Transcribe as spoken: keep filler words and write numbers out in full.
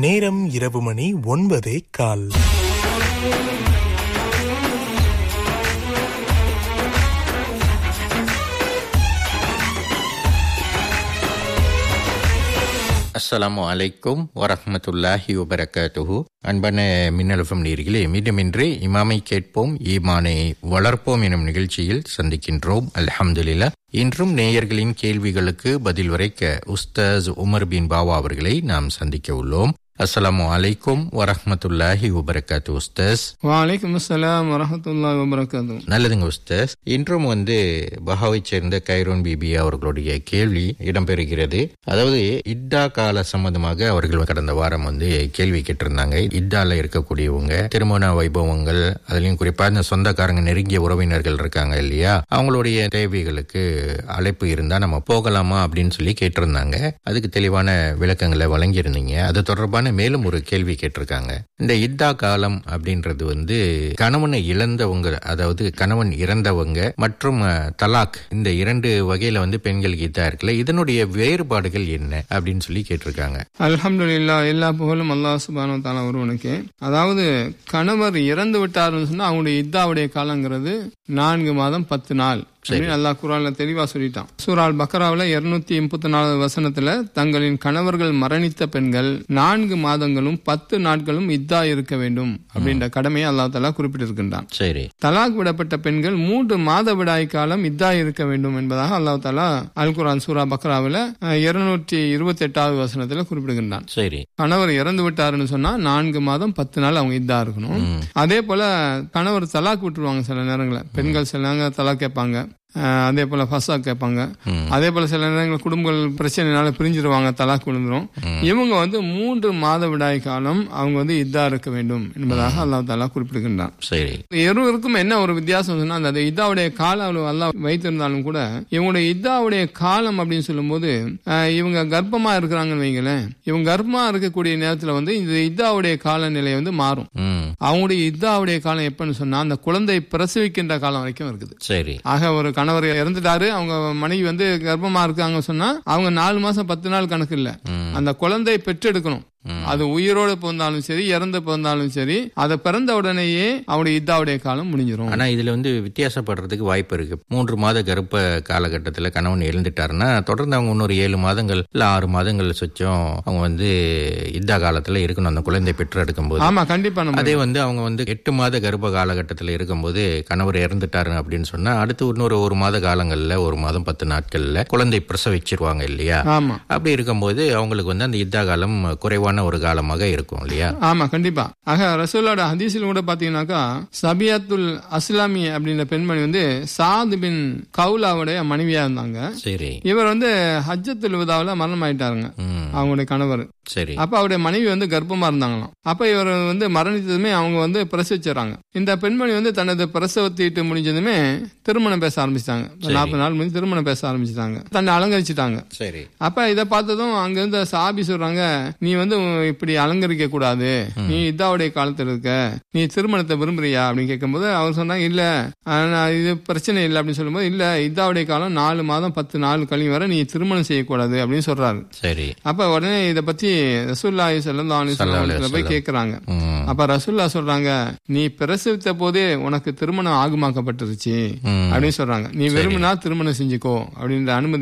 நேரம் இரவு மணி ஒன்பதே கால். அஸ்ஸலாமு அலைக்கும் வரஹ்மத்துல்லாஹி வபரகாத்துஹு. அன்பான மின்னல் எஃப்எம் நேயர்களே, மீண்டுமின்றி இமாமை கேட்போம் ஈமானை வளர்ப்போம் எனும் நிகழ்ச்சியில் சந்திக்கின்றோம். அல்ஹம்துலில்லாஹ். இன்றும் நேயர்களின் கேள்விகளுக்கு பதில் உரைக்க உஸ்தாஸ் உமர் பின் பாவா அவர்களை நாம் சந்திக்க உள்ளோம். அஸ்ஸலாமு அலைக்கும் வரஹ்மத்துல்லாஹி வபரகாத்து உஸ்தாஸ். வலைக்கும் அஸ்ஸலாம் வரஹ்மத்துல்லாஹி வபரகாத்து. நல்லதுங்க உஸ்தாஸ். இன்றும் வந்து பஹாவை சேர்ந்த கைரோன் பிபி அவர்களுடைய கேள்வி இடம்பெறுகிறது. அதாவது இத்தா கால சம்பந்தமாக அவர்கள் கடந்த வாரம் வந்து கேள்வி கேட்டிருந்தாங்க. இத்தால இருக்கக்கூடியவங்க திருமண வைபவங்கள், அதுலயும் குறிப்பா இந்த சொந்தக்காரங்க நெருங்கிய உறவினர்கள் இருக்காங்க இல்லையா, அவங்களுடைய தேவைகளுக்கு அழைப்பு இருந்தா நம்ம போகலாமா அப்படின்னு சொல்லி கேட்டிருந்தாங்க. அதுக்கு தெளிவான விளக்கங்களை வழங்கியிருந்தீங்க. அது தொடர்பான மேலும் ஒரு கேள்வி கேட்டிருக்காங்க. இந்த இத்தா காலம் அப்படின்றது வந்து கணவனை இழந்தவங்க, அதாவது கணவன் இறந்தவங்க மற்றும் தலாக், இந்த இரண்டு வகையில வந்து பெண்களுக்கு இத்தா இருக்குல்ல, இதனுடைய வேறுபாடுகள் என்ன அப்படின்னு சொல்லி கேட்டிருக்காங்க. அல்ஹம்துலில்லாஹ், எல்லா புகழும் அல்லாஹ் சுப்ஹானஹு வ தஆலா ஒருவனுக்கே. அதாவது கணவர் இறந்து விட்டாருன்னு சொன்னா அவங்களுடைய இத்தாவுடைய காலங்கிறது நான்கு மாதம் பத்து நாள். அல்லாஹ் குர்ஆன்ல தெளிவா சொல்லிட்டான். சூரா அல் பக்ராவுல இருநூத்தி முப்பத்தி நாலு வசனத்துல தங்களின் கணவர்கள் மரணித்த பெண்கள் நான்கு மாதங்களும் பத்து நாட்களும் இத்தா இருக்க வேண்டும் அப்படின்ற கடமையை அல்லாஹ் தஆலா குறிப்பிட்டிருக்கின்றான். சரி. தலாக் விடப்பட்ட பெண்கள் மூன்று மாத விடாய் காலம் இத்தா இருக்க வேண்டும் என்பதாக அல்லாஹ் தஆலா அல் குர்ஆன் சூரா பக்ராவுல இருநூற்றி இருபத்தி எட்டாவது வசனத்துல குறிப்பிடுகின்றான். சரி. கணவர் இறந்து விட்டாருன்னு சொன்னா நான்கு மாதம் பத்து நாள் அவங்க இத்தா இருக்கணும். அதே போல கணவர் தலாக் விட்டுருவாங்க. சில நேரங்களில் பெண்கள் சில நேரங்கள் தலாக் கேட்பாங்க, அதே போல ஃபசா கேட்பாங்க. அதே போல சில நேரங்கள் குடும்பங்கள் பிரச்சனைனால பிரிஞ்சிருவாங்க, தலாக் விழுந்துரும். இவங்க வந்து மூன்று மாத விடாய் காலம் அவங்க வந்து இத்தா இருக்க வேண்டும் என்பதாக அல்லாஹ் தஆலா குறிப்பிடுகின்றான். சரி. இருவருக்கும் என்ன ஒரு வித்தியாசம் சொன்னா, அந்த இத்தாவுடைய காலம் அல்லாஹ் வைத்திருந்தாலும் கூட இவங்களுடைய இத்தாவுடைய காலம் அப்படின்னு சொல்லும் போது இவங்க கர்ப்பமா இருக்கிறாங்கன்னு வைங்களேன், இவங்க கர்ப்பமா இருக்கக்கூடிய நேரத்துல வந்து இந்த இத்தாவுடைய காலநிலை வந்து மாறும். அவங்களுடைய இத்தாவுடைய காலம் எப்பன்னு சொன்னா அந்த குழந்தை பிரசவிக்கின்ற காலம் வரைக்கும் இருக்குது. சரி. ஆக ஒரு கணவர் இறந்துட்டாரு, அவங்க மனைவி வந்து கர்ப்பமா இருக்காங்க சொன்னா அவங்க நாலு மாசம் பத்து நாள் கணக்கு இல்ல, அந்த குழந்தை பெற்றெடுக்கணும். அது உயிரோட பிறந்தாலும் சரி, இறந்து பிறந்தாலும் சரி, அதை பிறந்த உடனேயே அவருடைய இத்தாவுடைய காலம் முடிஞ்சிடும். ஆனா இதுல வந்து வித்தியாசப்படுறதுக்கு வாய்ப்பு இருக்கு. மூன்று மாத கர்ப்ப காலகட்டத்துல கணவன் இறந்துட்டாருன்னா தொடர்ந்து அவங்க இன்னொரு ஏழு மாதங்கள் இல்ல ஆறு மாதங்கள் சொச்சம் அவங்க வந்து இத்தா காலத்துல இருக்கணும், அந்த குழந்தை பெற்று எடுக்கும் போது. ஆமா, கண்டிப்பா. அதே வந்து அவங்க வந்து எட்டு மாத கர்ப்ப காலகட்டத்துல இருக்கும்போது கணவர் இறந்துட்டாரு அப்படின்னு சொன்னா அடுத்து இன்னொரு ஒரு மாத காலங்கள்ல ஒரு மாதம் பத்து நாட்கள்ல குழந்தை பிரசவிச்சிருவாங்க இல்லையா. ஆமா. அப்படி இருக்கும்போது அவங்களுக்கு வந்து அந்த இத்தா காலம் குறைவான ஒரு காலமாக இருக்கும் இல்லையா. ஆமா, கண்டிப்பா. ஆக ரசூலோட ஹதீஸில் கூட பாத்தீங்கன்னாக்கா சபியத்துல் அஸ்லாமி அப்படின்ற பெண்மணி வந்து சாத் பின் கவுலாவுடைய மனைவியா இருந்தாங்க. சரி. இவர் வந்து ஹஜ்ஜத்துல் விதாவுல மரணம் ஆயிட்டாருங்க அவங்களுடைய கணவர். சரி. அப்ப அவருடைய மனைவி வந்து கர்ப்பமா இருந்தாங்களாம். அப்ப இவர் வந்து மரணித்ததுமே அவங்க வந்து பிரசவிச்சாங்க. இந்த பெண்மணி வந்து தனது பிரசவத்தீட்டு முடிஞ்சதுமே திருமணம் பேச ஆரம்பிச்சிட்டாங்க. நாற்பது நாள் முடிஞ்சு திருமணம் பேச ஆரம்பிச்சிட்டாங்க, தன்னை அலங்கரிச்சிட்டாங்க. சரி. அப்ப இதை பார்த்ததும் அங்க இருந்த சாபி சொல்றாங்க, நீ வந்து இப்படி அலங்கரிக்க கூடாது, நீ இதாவுடைய காலத்துல இருக்க, நீ திருமணத்தை விரும்புறியா அப்படின்னு கேட்கும்போது அவர் சொன்னாங்க, இல்ல இது பிரச்சனை இல்லை அப்படின்னு சொல்லும்போது, இல்ல இதாவுடைய காலம் நாலு மாதம் பத்து நாள் கழிவு வரை நீ திருமணம் செய்யக்கூடாது அப்படின்னு சொல்றாரு. சரி. அப்ப உடனே இதை பத்தி ரசூலுல்லாஹி ஸல்லல்லாஹு அலைஹி வஸல்லம் போய் கேக்குறாங்க. அப்ப ரசூலுல்லாஹ் சொல்றாங்க, நீ பிரசவித்த போதே உனக்கு திருமணம் ஆகுமாக்கப்பட்டிருச்சு அப்படின்னு சொல்றாங்க, நீ விரும்பினா திருமணம் செஞ்சுக்கோ அப்படின்ற அனுமதி